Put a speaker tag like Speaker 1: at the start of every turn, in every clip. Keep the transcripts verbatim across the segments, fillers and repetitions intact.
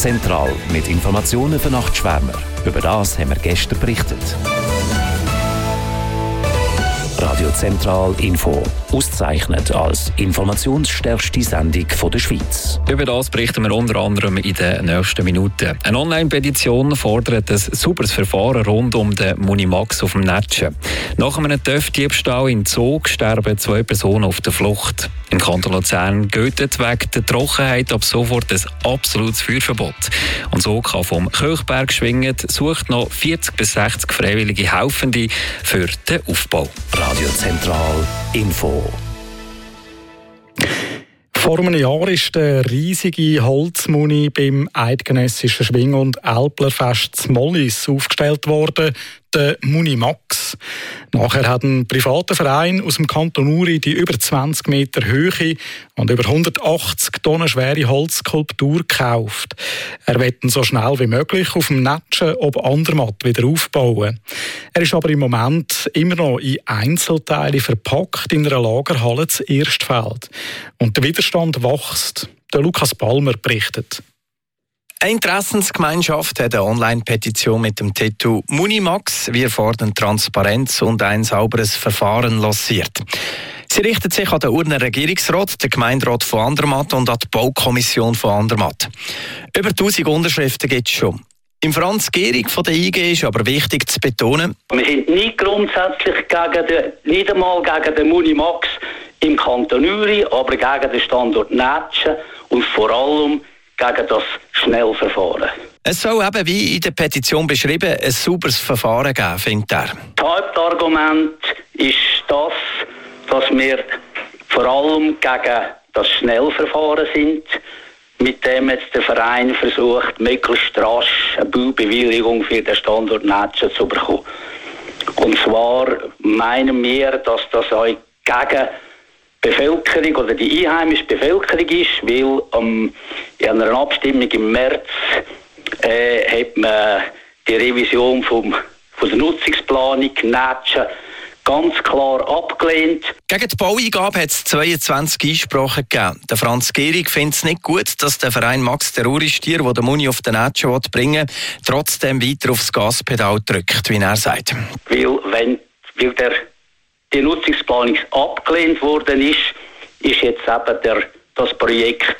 Speaker 1: Zentral mit Informationen für Nachtschwärmer. Über das haben wir gestern berichtet. Radio Zentral Info. Ausgezeichnet als informationsstärkste Sendung der Schweiz.
Speaker 2: Über das berichten wir unter anderem in den nächsten Minuten. Eine Online-Petition fordert ein sauberes Verfahren rund um den Munimax auf dem Netschen. Nach einem Töff-Diebstahl in Zug sterben zwei Personen auf der Flucht. Im Kanton Luzern gilt wegen der Trockenheit ab sofort ein absolutes Feuerverbot. Und so kann vom Kirchberg schwingend sucht noch vierzig bis sechzig freiwillige Helfende für den Aufbau.
Speaker 1: Radio Zentral Info.
Speaker 3: Vor einem Jahr ist der riesige Holzmuni beim eidgenössischen Schwing- und Älplerfest zu Mollis aufgestellt worden, der Munimax. Nachher hat ein privater Verein aus dem Kanton Uri die über zwanzig Meter Höhe und über hundertachtzig Tonnen schwere Holzskulptur gekauft. Er will ihn so schnell wie möglich auf dem Netschen ob Andermatt wieder aufbauen. Er ist aber im Moment immer noch in Einzelteile verpackt in einer Lagerhalle zu Erstfeld. Und der Widerstand wächst. Der Lukas Palmer berichtet.
Speaker 4: Eine Interessensgemeinschaft hat eine Online-Petition mit dem Titel «Munimax, wir fordern Transparenz und ein sauberes Verfahren» lanciert. Sie richtet sich an den Urner Regierungsrat, den Gemeinderat von Andermatt und an die Baukommission von Andermatt. Über tausend Unterschriften gibt es schon. Im Franz Gehrig von der I G ist aber wichtig zu betonen:
Speaker 5: Wir sind nicht grundsätzlich gegen den, nicht einmal gegen den Munimax im Kanton Uri, aber gegen den Standort Netschen und vor allem gegen das Schnellverfahren.
Speaker 4: Es soll eben, wie in der Petition beschrieben, ein sauberes Verfahren geben, findet er.
Speaker 5: Das Hauptargument ist das, dass wir vor allem gegen das Schnellverfahren sind, mit dem jetzt der Verein versucht, möglichst rasch eine Baubewilligung für den Standort Netschen zu bekommen. Und zwar meinen wir, dass das auch gegen Bevölkerung oder die einheimische Bevölkerung ist, weil ähm, in einer Abstimmung im März äh, hat man die Revision vom, von der Nutzungsplanung Netschen ganz klar abgelehnt.
Speaker 4: Gegen die Baueingabe hat es zweiundzwanzig Einsprachen gegeben. Der Franz Gehrig findet es nicht gut, dass der Verein Max der Uri-Stier, der den Muni auf den Netschen bringen will, trotzdem weiter aufs Gaspedal drückt, wie er sagt.
Speaker 5: Weil, wenn, weil der die Nutzungsplanung abgelehnt worden ist, ist jetzt eben der, das Projekt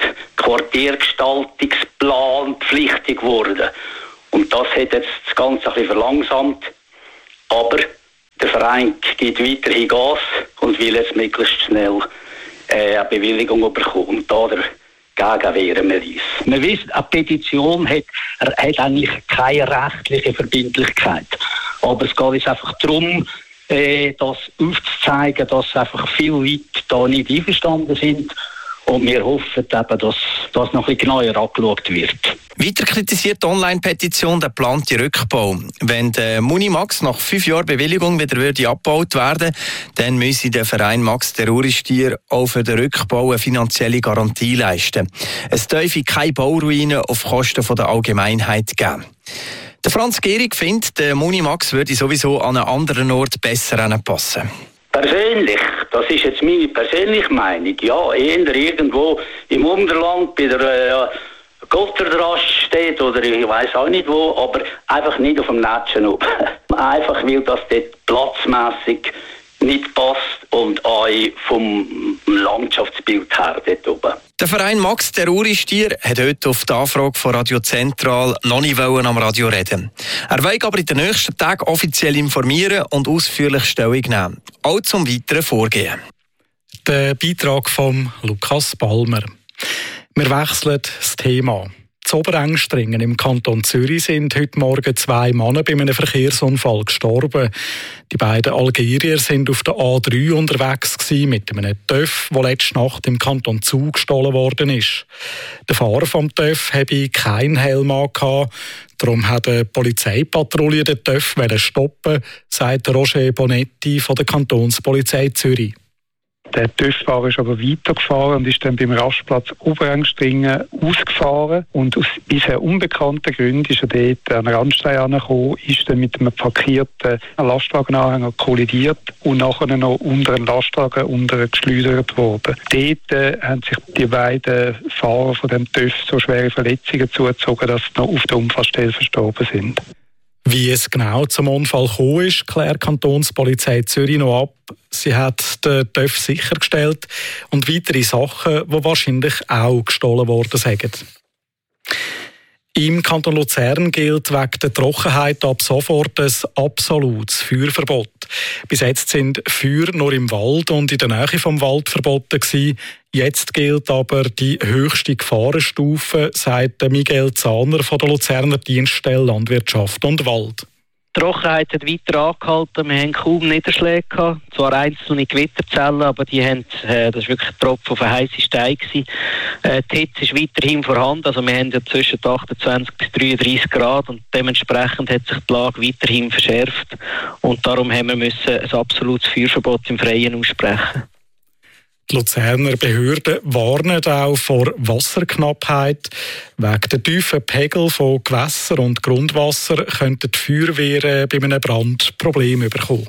Speaker 5: Quartiergestaltungsplan pflichtig geworden. Und das hat jetzt das Ganze ein bisschen verlangsamt. Aber der Verein gibt weiterhin Gas und will jetzt möglichst schnell äh, eine Bewilligung bekommen. Und da dagegen wehren wir uns. Wir wissen, eine Petition hat, hat eigentlich keine rechtliche Verbindlichkeit. Aber es geht jetzt einfach darum, das aufzuzeigen, dass einfach viele Leute da nicht einverstanden sind. Und wir hoffen eben, dass das noch ein bisschen genauer angeschaut wird.
Speaker 4: Weiter kritisiert die Online-Petition den geplanten Rückbau. Wenn der Munimax nach fünf Jahren Bewilligung wieder würde abgebaut werden, dann müsse der Verein Max der Uri-Stier auch für den Rückbau eine finanzielle Garantie leisten. Es dürfe keine Bauruinen auf Kosten der Allgemeinheit geben. Der Franz Gehrig findet, der Munimax würde sowieso an einen anderen Ort besser passen.
Speaker 5: Persönlich, das ist jetzt meine persönliche Meinung, ja, eher irgendwo im Unterland bei der äh, Gotterdrast steht oder ich weiß auch nicht wo, aber einfach nicht auf dem Netschen oben. Einfach weil das dort platzmässig nicht passt und auch vom Landschaftsbild her dort oben.
Speaker 4: Der Verein Max der Uri-Stier hat heute auf die Anfrage von Radio Zentral noch nicht am Radio reden. Er will aber in den nächsten Tagen offiziell informieren und ausführlich Stellung nehmen. Auch zum weiteren Vorgehen.
Speaker 3: Der Beitrag von Lukas Palmer. Wir wechseln das Thema. In Oberengstringen im Kanton Zürich sind heute Morgen zwei Männer bei einem Verkehrsunfall gestorben. Die beiden Algerier sind auf der A drei unterwegs gewesen mit einem TÜV, der letzte Nacht im Kanton Zug gestohlen worden ist. Der Fahrer vom TÜV hatte keinen Helm angehabt. Darum hat eine Polizeipatrouille den TÜV stoppen, sagt Roger Bonetti von der Kantonspolizei Zürich.
Speaker 6: Der TÜV-Fahrer ist aber weitergefahren und ist dann beim Rastplatz Oberengstringen ausgefahren. Und aus bisher unbekannten Gründen ist er dort an den Randstein angekommen, ist dann mit einem parkierten Lastwagenanhänger kollidiert und nachher noch unter einen Lastwagen unter geschleudert worden. Dort äh, haben sich die beiden Fahrer von dem TÜV so schwere Verletzungen zugezogen, dass sie noch auf der Unfallstelle verstorben sind.
Speaker 3: Wie es genau zum Unfall gekommen ist, klärt die Kantonspolizei Zürich noch ab. Sie hat den TÜV sichergestellt und weitere Sachen, die wahrscheinlich auch gestohlen worden sind. Im Kanton Luzern gilt wegen der Trockenheit ab sofort ein absolutes Feuerverbot. Bis jetzt sind Feuer nur im Wald und in der Nähe vom Wald verboten gewesen. Jetzt gilt aber die höchste Gefahrenstufe, sagt Miguel Zahner von der Luzerner Dienststelle Landwirtschaft und Wald.
Speaker 7: Die Trockenheit hat weiter angehalten. Wir haben kaum Niederschläge gehabt. Zwar einzelne Gewitterzellen, aber die haben, äh, das war wirklich ein Tropfen auf einen heissen Stein gewesen. Äh, die Hitze ist weiterhin vorhanden. Also wir haben ja zwischen achtundzwanzig bis dreiunddreißig Grad und dementsprechend hat sich die Lage weiterhin verschärft. Und darum haben wir müssen ein absolutes Feuerverbot im Freien aussprechen.
Speaker 3: Die Luzerner Behörden warnen auch vor Wasserknappheit. Wegen der tiefen Pegel von Gewässer und Grundwasser könnten die Feuerwehren bei einem Brand Probleme bekommen.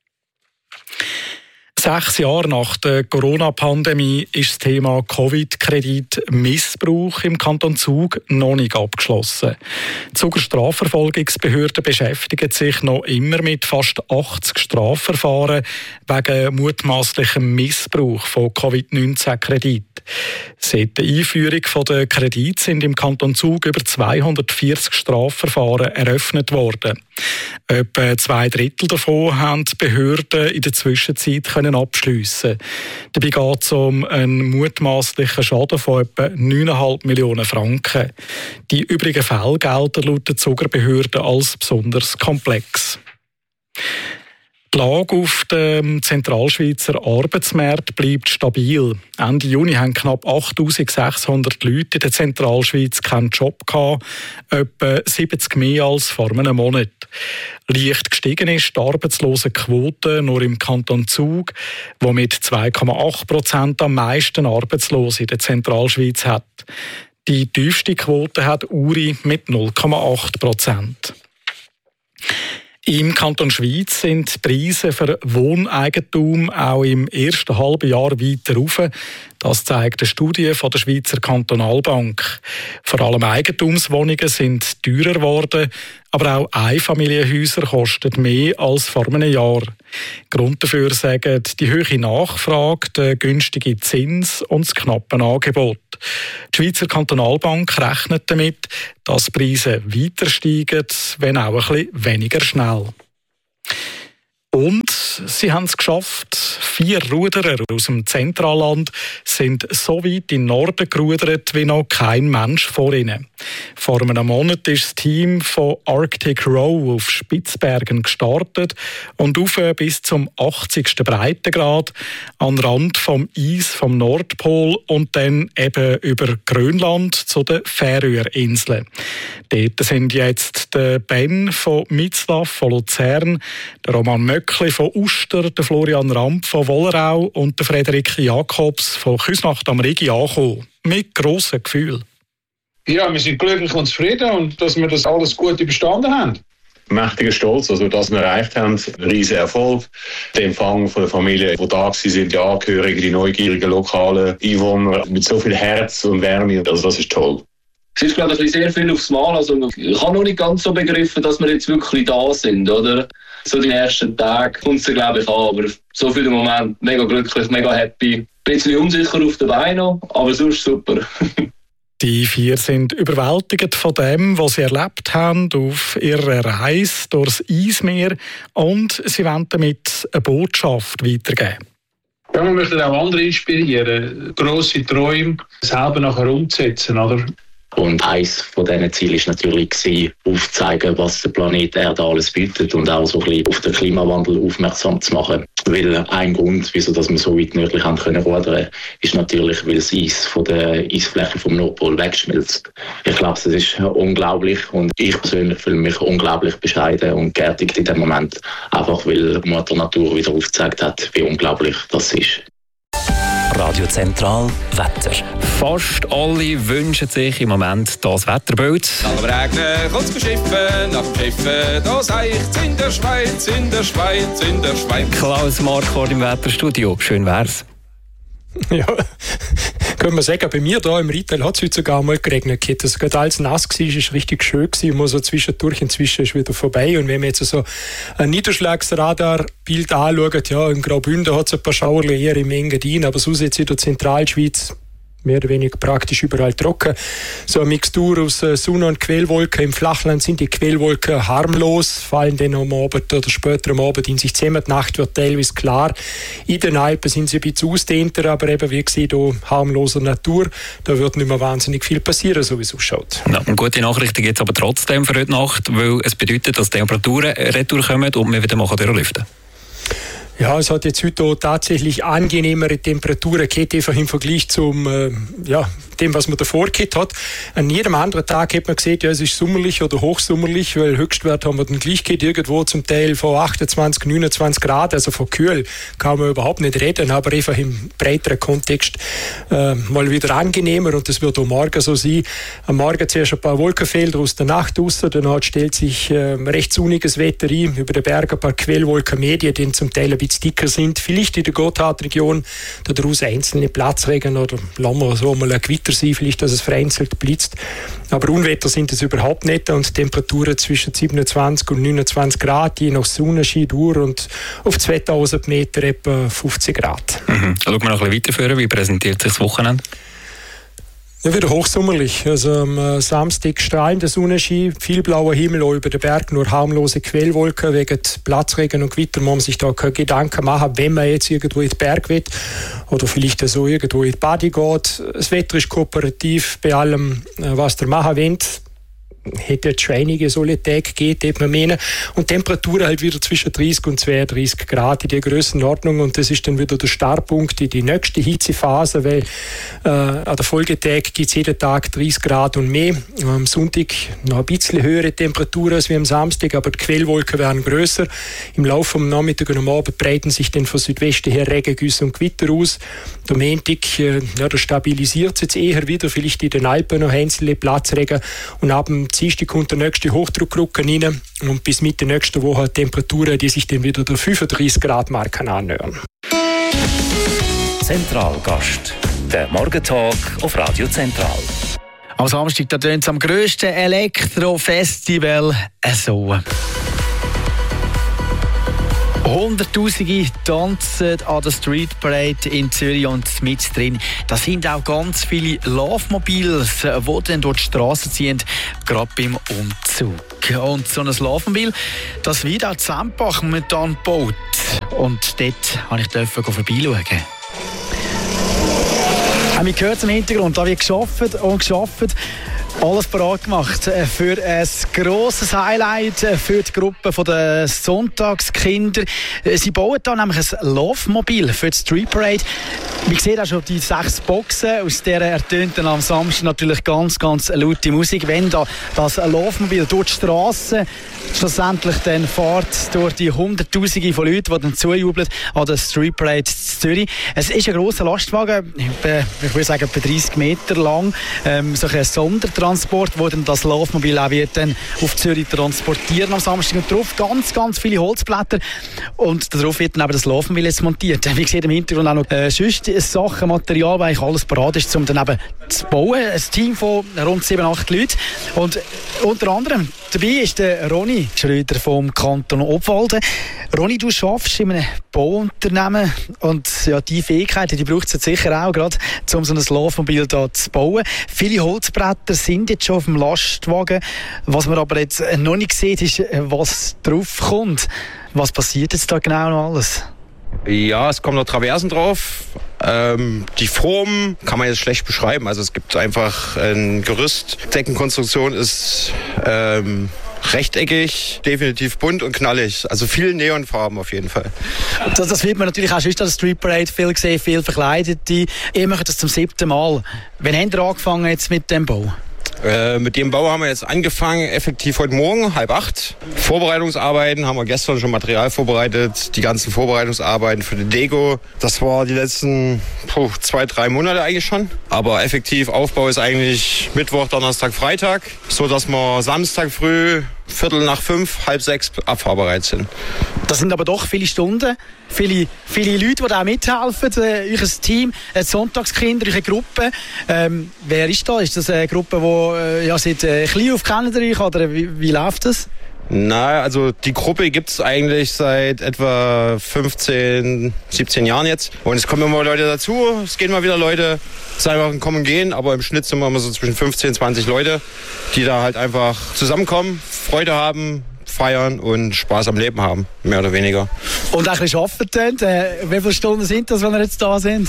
Speaker 3: Sechs Jahre nach der Corona-Pandemie ist das Thema Covid-Kredit-Missbrauch im Kanton Zug noch nicht abgeschlossen. Die Zuger Strafverfolgungsbehörde beschäftigt sich noch immer mit fast achtzig Strafverfahren wegen mutmaßlichem Missbrauch von Covid neunzehn Krediten. Seit der Einführung der Kredite sind im Kanton Zug über zweihundertvierzig Strafverfahren eröffnet worden. Etwa zwei Drittel davon haben die Behörden in der Zwischenzeit können abschliessen. Dabei geht es um einen mutmaßlichen Schaden von etwa neun Komma fünf Millionen Franken. Die übrigen Fälle gelten laut der Zuger Behörden als besonders komplex. Die Lage auf dem Zentralschweizer Arbeitsmarkt bleibt stabil. Ende Juni haben knapp achttausendsechshundert Leute in der Zentralschweiz keinen Job gehabt, etwa siebzig mehr als vor einem Monat. Leicht gestiegen ist die Arbeitslosenquote nur im Kanton Zug, wo mit zwei Komma acht Prozent am meisten Arbeitslose in der Zentralschweiz hat. Die tiefste Quote hat Uri mit null Komma acht Prozent. Im Kanton Schweiz sind die Preise für Wohneigentum auch im ersten halben Jahr weiter rauf. Das zeigt eine Studie von der Schweizer Kantonalbank. Vor allem Eigentumswohnungen sind teurer geworden, aber auch Einfamilienhäuser kosten mehr als vor einem Jahr. Grund dafür sagen die hohe Nachfrage, der günstige Zins und das knappe Angebot. Die Schweizer Kantonalbank rechnet damit, dass die Preise weiter steigen, wenn auch ein bisschen weniger schnell. Und sie haben es geschafft. Vier Ruderer aus dem Zentralland sind so weit in den Norden gerudert wie noch kein Mensch vor ihnen. Vor einem Monat ist das Team von Arctic Row auf Spitzbergen gestartet und auf bis zum achtzigsten Breitengrad an den Rand vom Eis vom Nordpol und dann eben über Grönland zu den Färöerinseln. Dort sind jetzt der Ben von Mitzlaff von Luzern, der Roman Möckli von Uster, der Florian Ramp von Wollerau und der Frederik Jakobs von Küsnacht am Rigi angekommen. Mit grossen Gefühl.
Speaker 8: Ja, wir sind glücklich und zufrieden und dass wir das alles gut überstanden haben.
Speaker 9: Mächtiger Stolz, also das wir erreicht haben, ein riesiger Erfolg. Der Empfang von der Familie, die da waren, die Angehörigen, die neugierigen lokalen Einwohner mit so viel Herz und Wärme, also das ist toll.
Speaker 10: Es ist, glaube ich, sehr viel aufs Mal. Also, ich habe noch nicht ganz so begriffen, dass wir jetzt wirklich da sind, oder? So die ersten Tage kommt es, glaube ich, an. Aber so für den Moment mega glücklich, mega happy. Ein bisschen unsicher auf den Beinen, aber sonst super.
Speaker 3: Die vier sind überwältigt von dem, was sie erlebt haben auf ihrer Reise durchs Eismeer und sie wollen damit eine Botschaft weitergeben.
Speaker 8: Ja, wir möchten auch andere inspirieren, grosse Träume selber nachher umzusetzen, oder?
Speaker 11: Und eines von diesen Zielen war natürlich, aufzuzeigen, was der Planet Erde alles bietet und auch so ein bisschen auf den Klimawandel aufmerksam zu machen. Weil ein Grund, wieso dass wir so weit nördlich haben können rudern, ist natürlich, weil das Eis von der Eisfläche vom Nordpol wegschmilzt. Ich glaube, es ist unglaublich und ich persönlich fühle mich unglaublich bescheiden und geerdigt in dem Moment, einfach weil Mutter Natur wieder aufgezeigt hat, wie unglaublich das ist.
Speaker 1: Radio Zentral Wetter.
Speaker 2: Fast alle wünschen sich im Moment das Wetterbild.
Speaker 12: Nach dem Regen kommt's geschiffen, nach dem Schiffen, da seicht's in der Schweiz, in der Schweiz, in der Schweiz.
Speaker 2: Klaus Marquardt im Wetterstudio, schön wär's.
Speaker 13: Ja, können wir sagen, bei mir da im Retail hat es heute sogar mal geregnet. Das gerade alles nass war, ist richtig schön gewesen. Immer so zwischendurch, inzwischen ist wieder vorbei. Und wenn man jetzt so ein Niederschlagsradarbild anschaut, ja, in Graubünden hat es ein paar Schauerle eher im Engadin, aber sonst jetzt in der Zentralschweiz mehr oder weniger praktisch überall trocken. So eine Mixtur aus äh, Sonne und Quellwolken. Im Flachland sind die Quellwolken harmlos, fallen dann am Abend oder später am Abend in sich zusammen. Die Nacht wird teilweise klar. In den Alpen sind sie ein bisschen ausdehnter, aber eben, wie gesagt, hier harmloser Natur. Da wird nicht mehr wahnsinnig viel passieren, so wie es ausschaut.
Speaker 2: Ja, und gute Nachrichten gibt es aber trotzdem für heute Nacht, weil es bedeutet, dass die Temperaturen retour kommen und wir wieder machen durchlüften.
Speaker 13: Ja, es hat jetzt heute auch tatsächlich angenehmere Temperaturen gehabt, einfach im Vergleich zum, äh, ja, dem, was man davor gehabt hat. An jedem anderen Tag hat man gesehen, ja, es ist sommerlich oder hochsommerlich, weil Höchstwert haben wir dann gleich gehabt, irgendwo zum Teil von achtundzwanzig, neunundzwanzig Grad, also von kühl kann man überhaupt nicht reden, aber einfach im breiteren Kontext äh, mal wieder angenehmer und das wird auch morgen so sein. Am Morgen zuerst ein paar Wolkenfelder aus der Nacht raus, danach stellt sich äh, recht sonniges Wetter ein, über den Bergen ein paar Quellwolkenmedien, die zum Teil ein bisschen dicker sind, vielleicht in der Gotthardregion, daraus einzelne Platzregen oder lassen wir so mal ein Gewitter sein, vielleicht, dass es vereinzelt blitzt. Aber Unwetter sind es überhaupt nicht und Temperaturen zwischen siebenundzwanzig und neunundzwanzig Grad, je nach Sonnenschein durch und auf zweitausend Meter etwa fünfzig Grad.
Speaker 2: Mhm. Schauen wir noch ein bisschen weiterführen. Wie präsentiert sich das Wochenende?
Speaker 13: Ja, wieder hochsommerlich. Also am Samstag strahlender Sonnenschein, viel blauer Himmel auch über den Berg, nur harmlose Quellwolken. Wegen Platzregen und Gewitter muss man sich da keine Gedanken machen, wenn man jetzt irgendwo in den Berg will oder vielleicht so irgendwo in die Bade geht. Das Wetter ist kooperativ bei allem, was ihr machen wollt. Hätte jetzt schon einige solche Tage gegeben, man meinen. Und Temperaturen halt wieder zwischen dreißig und zweiunddreißig Grad in der Grössenordnung. Und das ist dann wieder der Startpunkt in die nächste Hitzephase, weil äh, an der Folgetag gibt es jeden Tag dreißig Grad und mehr. Am Sonntag noch ein bisschen höhere Temperaturen als wie am Samstag, aber die Quellwolken werden grösser. Im Laufe des Nachmittags und am Abend breiten sich dann von Südwesten her Regengüsse und Gewitter aus. Der Montag, äh, ja, da stabilisiert es jetzt eher wieder, vielleicht in den Alpen noch einzelne Platzregen. Und ab dem Dienstag kommt der nächste Hochdruckgruppe rein und bis Mitte nächster Woche Temperaturen, die sich dann wieder der fünfunddreißig Grad Marke annähern.
Speaker 1: Zentralgast, der Morgentalk auf Radio Zentral.
Speaker 14: Am Samstag da tönt es am grössten Elektrofestival so. Hunderttausende tanzen an der Street Parade in Zürich und mit drin. Da sind auch ganz viele Laufmobiles, die dann durch die Straße ziehen, gerade beim Umzug. Und so ein Laufmobil, das wird auch in Sempach momentan gebaut. Und dort durfte ich vorbeischauen. Haben wir gehört im Hintergrund, da wird geschafft und geschafft. Alles bereit gemacht für ein grosses Highlight für die Gruppe der Sonntagskinder. Sie bauen da nämlich ein Laufmobil für die Street Parade. Wir sehen auch schon die sechs Boxen, aus denen ertönt dann am Samstag natürlich ganz, ganz laute Musik. Wenn da das Laufmobil durch die Straße schlussendlich dann fährt, durch die Hunderttausende von Leuten, die dann zujubeln an der Street Parade in Zürich. Es ist ein grosser Lastwagen, ich würde sagen etwa dreißig Meter lang, ähm, so ein Sondertransport, wo dann das Laufmobil auch wird dann auf Zürich transportieren am Samstag. Und drauf ganz, ganz viele Holzblätter und darauf wird dann eben das Laufmobil jetzt montiert. Wie gesagt, im Hintergrund auch noch äh, sonst Sachen, Material, weil alles bereit ist, um dann eben zu bauen. Ein Team von rund sieben, acht Leuten. Und unter anderem dabei ist der Ronny Schröder vom Kanton Obwalden. Ronny, du arbeitest in einem Bauunternehmen und ja, die Fähigkeiten, die braucht es jetzt sicher auch, gerade um so ein Laufmobil da zu bauen. Viele Holzbretter sind jetzt schon auf dem Lastwagen. Was man aber jetzt noch nicht sieht, ist, was drauf kommt. Was passiert jetzt da genau noch alles?
Speaker 15: Ja, es kommen noch Traversen drauf. Ähm, die Form kann man jetzt schlecht beschreiben. Also es gibt einfach ein Gerüst. Deckenkonstruktion ist ähm, rechteckig, definitiv bunt und knallig. Also viel Neonfarben auf jeden Fall.
Speaker 14: Das, das wird man natürlich auch schon an der Street Parade viel gesehen, viel Verkleidete. Ihr macht das zum siebten Mal. Wann habt ihr angefangen jetzt mit dem Bau?
Speaker 15: Äh, mit dem Bau haben wir jetzt angefangen, effektiv heute Morgen, halb acht. Vorbereitungsarbeiten haben wir gestern schon Material vorbereitet, die ganzen Vorbereitungsarbeiten für den Deko. Das war die letzten puh, zwei, drei Monate eigentlich schon. Aber effektiv Aufbau ist eigentlich Mittwoch, Donnerstag, Freitag, so dass wir Samstag früh Viertel nach fünf, halb sechs abfahrbereit sind.
Speaker 14: Das sind aber doch viele Stunden, viele, viele Leute, die da mithelfen. Äh, euer Team, äh, Sonntagskinder, eure Gruppe. Ähm, wer ist da? Ist das eine Gruppe, die äh, ja, seit äh, klein auf kennt ihr euch, oder wie, wie läuft das?
Speaker 15: Na, also die Gruppe gibt es eigentlich seit etwa fünfzehn, siebzehn Jahren jetzt. Und es kommen immer Leute dazu, es gehen mal wieder Leute. Es ist einfach ein Kommen und Gehen, aber im Schnitt sind wir immer so zwischen fünfzehn, zwanzig Leute, die da halt einfach zusammenkommen, Freude haben, feiern und Spaß am Leben haben, mehr oder weniger.
Speaker 14: Und ein bisschen arbeiten, äh, wie viele Stunden sind das, wenn wir jetzt da sind?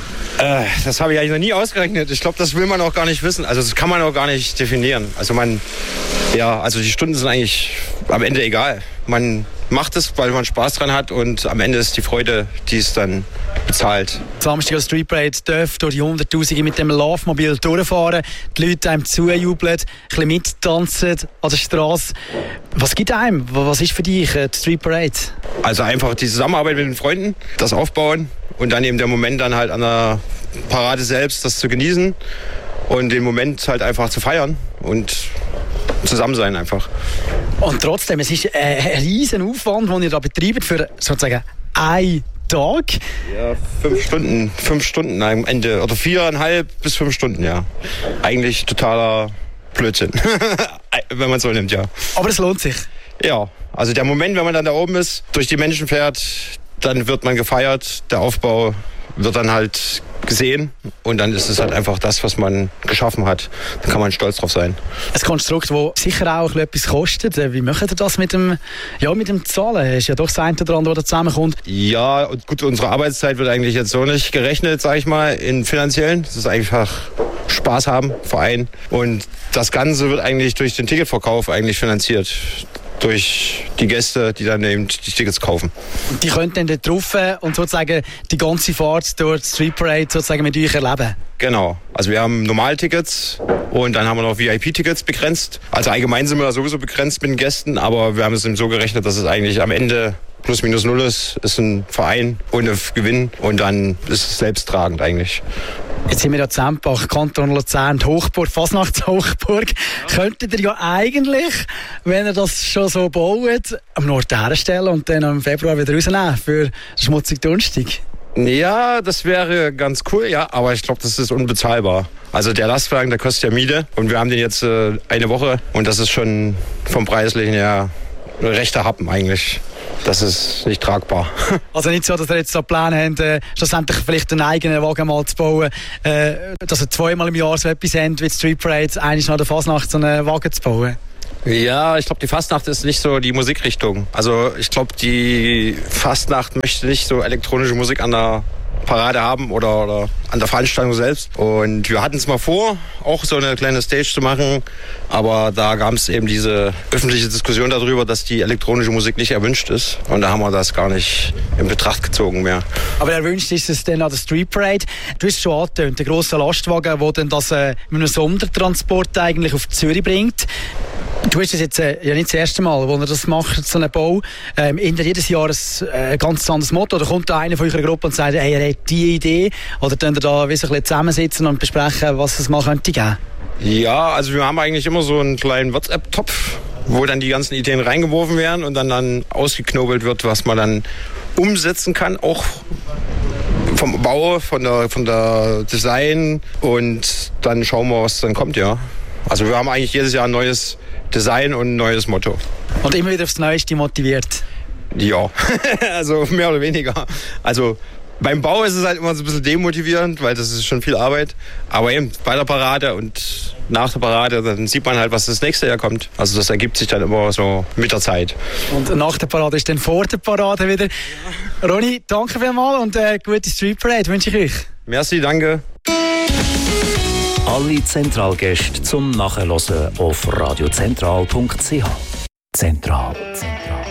Speaker 15: Äh, das habe ich eigentlich noch nie ausgerechnet. Ich glaube, das will man auch gar nicht wissen. Also das kann man auch gar nicht definieren. Also man, ja, also die Stunden sind eigentlich am Ende egal. Man macht es, weil man Spaß dran hat und am Ende ist die Freude, die es dann bezahlt.
Speaker 14: Samstag als Street Parade dürfen durch die Hunderttausende mit dem Love-Mobil durchfahren, die Leute einem zujubeln, ein bisschen mittanzen an der Straße. Was gibt einem? Was ist für dich die Street Parade?
Speaker 15: Also einfach die Zusammenarbeit mit den Freunden, das Aufbauen und dann eben der Moment dann halt an der Parade selbst, das zu genießen und den Moment halt einfach zu feiern und zusammen sein einfach.
Speaker 14: Und trotzdem, es ist ein riesen Aufwand, den ihr da betreibt für sozusagen einen Tag.
Speaker 15: Ja, fünf Stunden, fünf Stunden am Ende oder viereinhalb bis fünf Stunden, ja. Eigentlich totaler Blödsinn, wenn man es so nimmt, ja.
Speaker 14: Aber es lohnt sich.
Speaker 15: Ja, also der Moment, wenn man dann da oben ist, durch die Menschen fährt, dann wird man gefeiert, der Aufbau wird dann halt gesehen und dann ist es halt einfach das, was man geschaffen hat. Da kann man stolz drauf sein.
Speaker 14: Ein Konstrukt, das sicher auch etwas kostet. Wie macht ihr das mit dem, ja, mit dem Zahlen? Es ist ja doch das eine oder andere, das zusammenkommt.
Speaker 15: Ja, und gut, unsere Arbeitszeit wird eigentlich jetzt so nicht gerechnet, sage ich mal, in finanziellen. Das ist einfach Spaß haben, Verein. Und das Ganze wird eigentlich durch den Ticketverkauf eigentlich finanziert. Durch die Gäste, die dann eben die Tickets kaufen.
Speaker 14: Und die können dann dort drauf und sozusagen die ganze Fahrt durch die Street Parade sozusagen mit euch erleben?
Speaker 15: Genau. Also wir haben Normaltickets und dann haben wir noch V I P-Tickets begrenzt. Also allgemein sind wir sowieso begrenzt mit den Gästen, aber wir haben es eben so gerechnet, dass es eigentlich am Ende plus minus null ist. Ist ein Verein ohne Gewinn und dann ist es selbsttragend eigentlich.
Speaker 14: Jetzt sind wir ja Zempach, Kanton Luzern, die Hochburg, Fasnachtshochburg. Ja. Könntet ihr ja eigentlich, wenn ihr das schon so baut, am Nord herstellen und dann im Februar wieder rausnehmen für schmutzig Dunstig?
Speaker 15: Ja, das wäre ganz cool, ja, aber ich glaube, das ist unbezahlbar. Also der Lastwagen, der kostet ja Miete und wir haben den jetzt äh, eine Woche und das ist schon vom Preislichen her ein rechter Happen eigentlich. Das ist nicht tragbar.
Speaker 14: Also nicht so, dass ihr jetzt so Pläne habt, äh, schlussendlich vielleicht einen eigenen Wagen mal zu bauen, äh, dass ihr zweimal im Jahr so etwas habt wie die Street Parade, einmal nach der Fasnacht so einen Wagen zu bauen?
Speaker 15: Ja, ich glaube, die Fastnacht ist nicht so die Musikrichtung. Also ich glaube, die Fastnacht möchte nicht so elektronische Musik an der Parade haben oder, oder an der Veranstaltung selbst. Und wir hatten es mal vor, auch so eine kleine Stage zu machen, aber da gab es eben diese öffentliche Diskussion darüber, dass die elektronische Musik nicht erwünscht ist. Und da haben wir das gar nicht in Betracht gezogen mehr.
Speaker 14: Aber erwünscht ist es dann an der Street Parade. Du hast es schon angetönt, der grosse Lastwagen, der dann das äh, mit einem Sondertransport eigentlich auf Zürich bringt. Du hast es jetzt äh, ja nicht das erste Mal, wo ihr das macht, so einen Bau. Ähm, ändert jedes Jahr ein äh, ganz anderes Motto. Oder kommt da einer von eurer Gruppe und sagt, hey, er hat diese Idee? Oder könnt ihr da wie so ein bisschen zusammensitzen und besprechen, was es mal könnte geben?
Speaker 15: Ja, also wir haben eigentlich immer so einen kleinen WhatsApp-Topf, wo dann die ganzen Ideen reingeworfen werden und dann, dann ausgeknobelt wird, was man dann umsetzen kann. Auch vom Bau, von der, von der Design. Und dann schauen wir, was dann kommt, ja. Also wir haben eigentlich jedes Jahr ein neues Design und ein neues Motto.
Speaker 14: Und immer wieder aufs Neueste motiviert?
Speaker 15: Ja, also mehr oder weniger. Also beim Bau ist es halt immer so ein bisschen demotivierend, weil das ist schon viel Arbeit. Aber eben bei der Parade und nach der Parade, dann sieht man halt, was das nächste Jahr kommt. Also das ergibt sich dann immer so mit der Zeit.
Speaker 14: Und nach der Parade ist dann vor der Parade wieder. Ja. Ronny, danke vielmals und äh, gute Street Parade wünsche ich euch.
Speaker 15: Merci, danke.
Speaker 1: Alle Zentralgäste zum Nachhören auf radiozentral punkt c h. Zentral. Zentral.